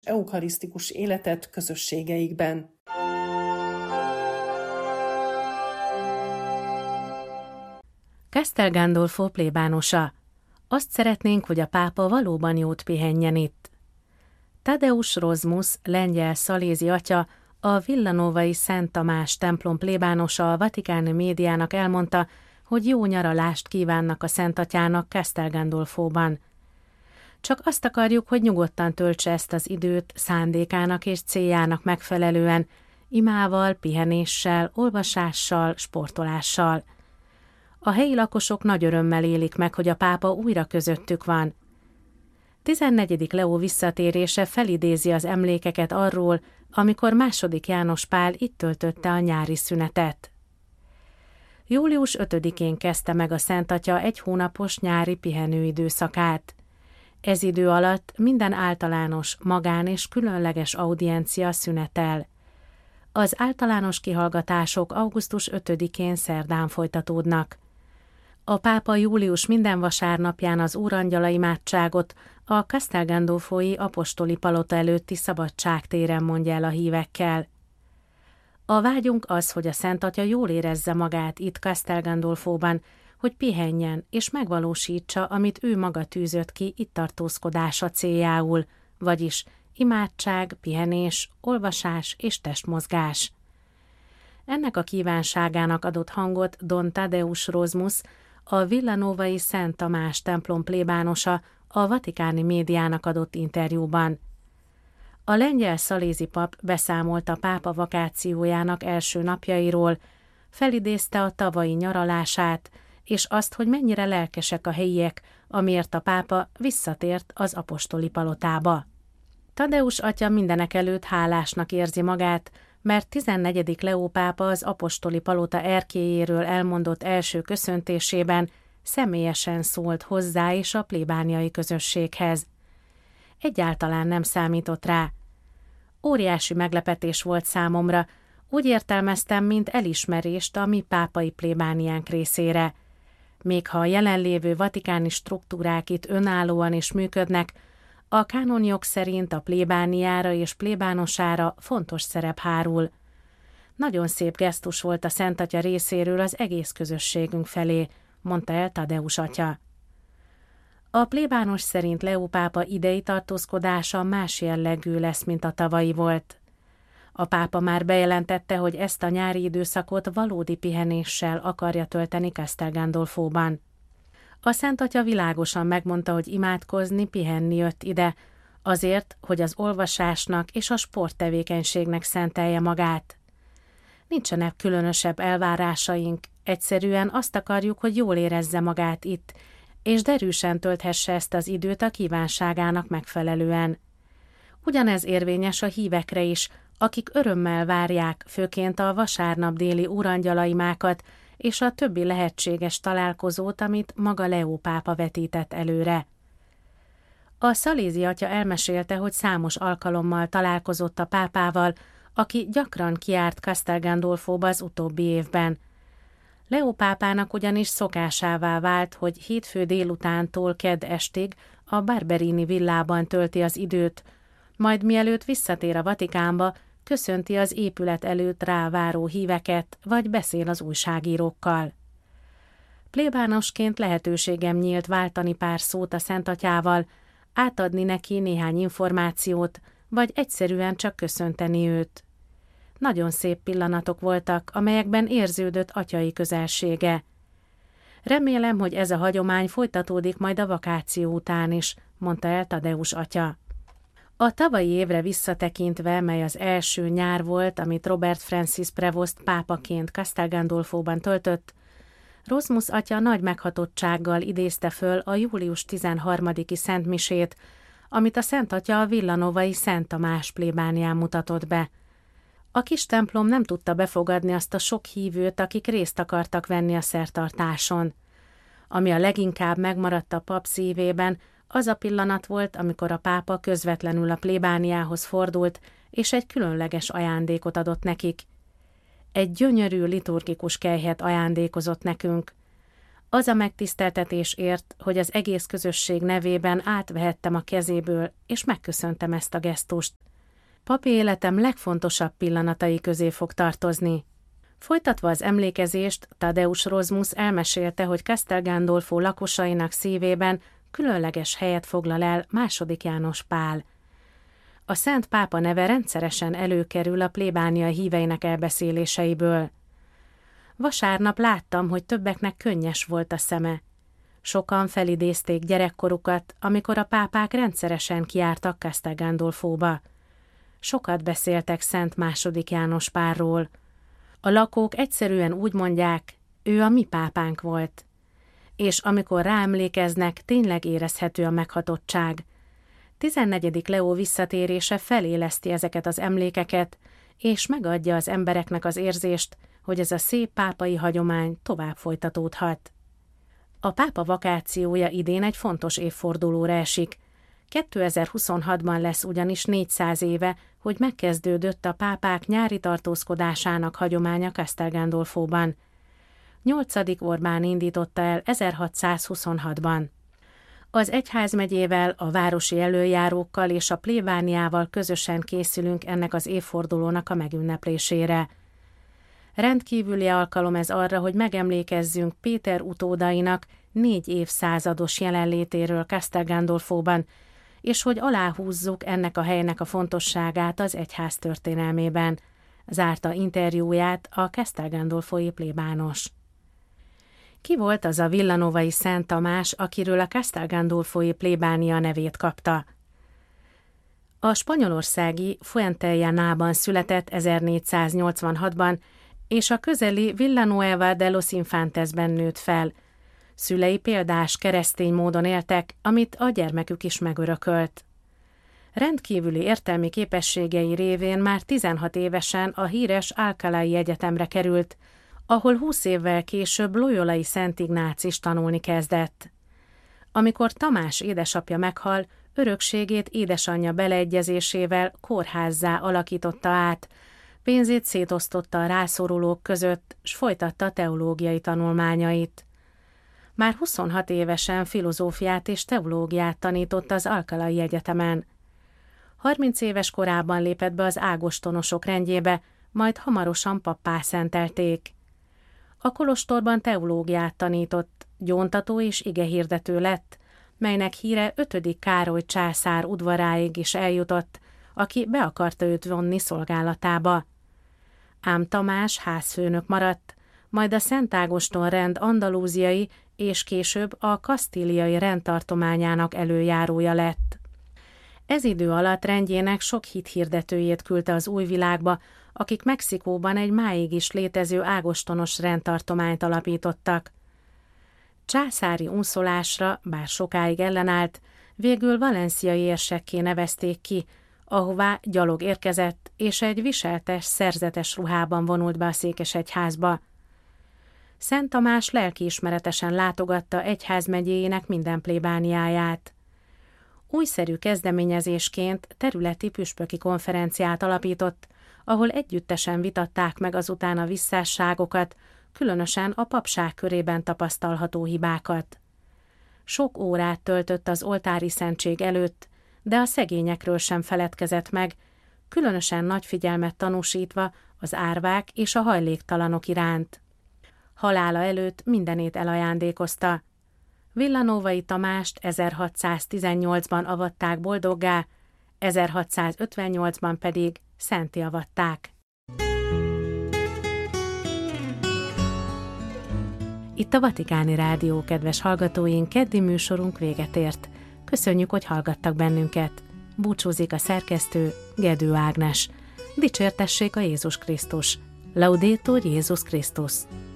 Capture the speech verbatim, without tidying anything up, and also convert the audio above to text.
eukarisztikus életet közösségeikben. Castel Gandolfo plébánosa. Azt szeretnénk, hogy a pápa valóban jót pihenjen itt. Tadeusz Rozmus, lengyel szalézi atya, a villanovai Szent Tamás templom plébánosa a vatikáni médiának elmondta, hogy jó nyaralást kívánnak a Szent Atyának Castel Gandolfóban. Csak azt akarjuk, hogy nyugodtan töltse ezt az időt szándékának és céljának megfelelően, imával, pihenéssel, olvasással, sportolással. A helyi lakosok nagy örömmel élik meg, hogy a pápa újra közöttük van. tizennegyedik Leó visszatérése felidézi az emlékeket arról, amikor második János Pál itt töltötte a nyári szünetet. július ötödikén kezdte meg a Szent Atya egy hónapos nyári pihenőidőszakát. Ez idő alatt minden általános, magán és különleges audiencia szünetel. Az általános kihallgatások augusztus ötödikén szerdán folytatódnak. A pápa július minden vasárnapján az Úrangyala imádságot a Castel Gandolfói apostoli palota előtti szabadságtéren mondja el a hívekkel. A vágyunk az, hogy a Szent Atya jól érezze magát itt Castel Gandolfóban, hogy pihenjen és megvalósítsa, amit ő maga tűzött ki itt tartózkodása céljául, vagyis imádság, pihenés, olvasás és testmozgás. Ennek a kívánságának adott hangot Don Tadeusz Rozmus, a villanovai Szent Tamás templom plébánosa a vatikáni médiának adott interjúban. A lengyel szalézi pap beszámolt a pápa vakációjának első napjairól, felidézte a tavalyi nyaralását, és azt, hogy mennyire lelkesek a helyiek, amiért a pápa visszatért az apostoli palotába. Tadeusz atya mindenekelőtt hálásnak érzi magát, mert tizennegyedik Leó pápa az apostoli palota erkélyéről elmondott első köszöntésében személyesen szólt hozzá és a plébániai közösséghez. Egyáltalán nem számított rá. Óriási meglepetés volt számomra, úgy értelmeztem, mint elismerést a mi pápai plébániánk részére. Még ha a jelenlévő vatikáni struktúrák itt önállóan is működnek, a kánonjog szerint a plébániára és plébánosára fontos szerep hárul. Nagyon szép gesztus volt a Szent Atya részéről az egész közösségünk felé, mondta el Tadeusz atya. A plébános szerint Leó pápa idei tartózkodása más jellegű lesz, mint a tavalyi volt. A pápa már bejelentette, hogy ezt a nyári időszakot valódi pihenéssel akarja tölteni Castel Gandolfóban. A Szent Atya világosan megmondta, hogy imádkozni, pihenni jött ide, azért, hogy az olvasásnak és a sporttevékenységnek szentelje magát. Nincsenek különösebb elvárásaink, egyszerűen azt akarjuk, hogy jól érezze magát itt, és derűsen tölthesse ezt az időt a kívánságának megfelelően. Ugyanez érvényes a hívekre is, akik örömmel várják, főként a vasárnap déli úrangyalaimákat és a többi lehetséges találkozót, amit maga Leó pápa vetített előre. A szalézi atya elmesélte, hogy számos alkalommal találkozott a pápával, aki gyakran kijárt Castel Gandolfóba az utóbbi évben. Leó pápának ugyanis szokásává vált, hogy hétfő délutántól kedd estig a Barberini villában tölti az időt, majd mielőtt visszatér a Vatikánba, köszönti az épület előtt ráváró híveket, vagy beszél az újságírókkal. Plébánosként lehetőségem nyílt váltani pár szót a Szent Atyával, átadni neki néhány információt, vagy egyszerűen csak köszönteni őt. Nagyon szép pillanatok voltak, amelyekben érződött atyai közelsége. Remélem, hogy ez a hagyomány folytatódik majd a vakáció után is, mondta el Tadeusz atya. A tavalyi évre visszatekintve, mely az első nyár volt, amit Robert Francis Prevost pápaként Castel Gandolfóban töltött, Rozmus atya nagy meghatottsággal idézte föl a július tizenharmadiki szentmisét, amit a Szent Atya a villanovai Szent Tamás plébánián mutatott be. A kis templom nem tudta befogadni azt a sok hívőt, akik részt akartak venni a szertartáson. Ami a leginkább megmaradt a pap szívében, az a pillanat volt, amikor a pápa közvetlenül a plébániához fordult, és egy különleges ajándékot adott nekik. Egy gyönyörű liturgikus kelyhet ajándékozott nekünk. Az a megtiszteltetés ért, hogy az egész közösség nevében átvehettem a kezéből, és megköszöntem ezt a gesztust. Papi életem legfontosabb pillanatai közé fog tartozni. Folytatva az emlékezést, Tadeusz Rozmus elmesélte, hogy Castel Gandolfo lakosainak szívében különleges helyet foglal el második János Pál. A Szent Pápa neve rendszeresen előkerül a plébánia híveinek elbeszéléseiből. Vasárnap láttam, hogy többeknek könnyes volt a szeme. Sokan felidézték gyerekkorukat, amikor a pápák rendszeresen kijártak Castel Gandolfóba. Sokat beszéltek Szent második János Pálról. A lakók egyszerűen úgy mondják, ő a mi pápánk volt. És amikor ráemlékeznek, tényleg érezhető a meghatottság. tizennegyedik Leó visszatérése feléleszti ezeket az emlékeket, és megadja az embereknek az érzést, hogy ez a szép pápai hagyomány tovább folytatódhat. A pápa vakációja idén egy fontos évfordulóra esik. kétezer-huszonhatban lesz ugyanis négyszáz éve, hogy megkezdődött a pápák nyári tartózkodásának hagyománya Castel Gandolfóban. nyolcadik Orbán indította el ezerhatszázhuszonhatban. Az egyházmegyével, a városi elöljárókkal és a plébániával közösen készülünk ennek az évfordulónak a megünneplésére. Rendkívüli alkalom ez arra, hogy megemlékezzünk Péter utódainak négy évszázados jelenlétéről Castel Gandolfóban, és hogy aláhúzzuk ennek a helynek a fontosságát az egyház történelmében, zárta interjúját a Castel Gandolfói plébános. Ki volt az a villanovai Szent Tamás, akiről a Castel Gandolfói plébánia nevét kapta? A spanyolországi Fuentellanában született ezernégyszáznyolcvanhatban, és a közeli Villanueva de los Infantesben nőtt fel. Szülei példás keresztény módon éltek, amit a gyermekük is megörökölt. Rendkívüli értelmi képességei révén már tizenhat évesen a híres Alcalái Egyetemre került, ahol húsz évvel később Loyolai Szent Ignác is tanulni kezdett. Amikor Tamás édesapja meghal, örökségét édesanyja beleegyezésével kórházzá alakította át, pénzét szétosztotta a rászorulók között, s folytatta teológiai tanulmányait. Már huszonhat évesen filozófiát és teológiát tanított az Alcalái Egyetemen. harminc éves korában lépett be az ágostonosok rendjébe, majd hamarosan pappá szentelték. A kolostorban teológiát tanított, gyóntató és igehirdető lett, melynek híre ötödik Károly császár udvaráig is eljutott, aki be akarta őt vonni szolgálatába. Ám Tamás házfőnök maradt, majd a Szent Ágoston rend andalúziai és később a kasztíliai rendtartományának előjárója lett. Ez idő alatt rendjének sok hithirdetőjét küldte az új világba, akik Mexikóban egy máig is létező ágostonos rendtartományt alapítottak. Császári unszolásra, bár sokáig ellenállt, végül valenciai érsekké nevezték ki, ahová gyalog érkezett, és egy viseltes, szerzetes ruhában vonult be a székesegyházba. Szent Tamás lelkiismeretesen látogatta egyházmegyéjének minden plébániáját. Újszerű kezdeményezésként területi püspöki konferenciát alapított, ahol együttesen vitatták meg azután a visszásságokat, különösen a papság körében tapasztalható hibákat. Sok órát töltött az oltári szentség előtt, de a szegényekről sem feledkezett meg, különösen nagy figyelmet tanúsítva az árvák és a hajléktalanok iránt. Halála előtt mindenét elajándékozta. Villanovai Tamást ezerhatszáztizennyolcban avatták boldoggá, ezerhatszázötvennyolcban pedig szentté avatták. Itt a Vatikáni Rádió, kedves hallgatóink, keddi műsorunk véget ért. Köszönjük, hogy hallgattak bennünket. Búcsúzik a szerkesztő, Gedő Ágnes. Dicsértessék a Jézus Krisztus. Laudetur Jézus Krisztus.